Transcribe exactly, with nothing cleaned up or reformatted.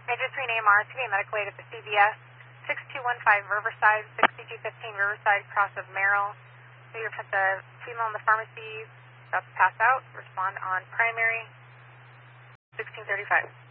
Major three name R, T V medical aid at the C B S, six two one five Riverside, sixty-two fifteen Riverside, cross of Merrill. You're put the female in the pharmacy, about to pass out. Respond on primary, sixteen thirty-five.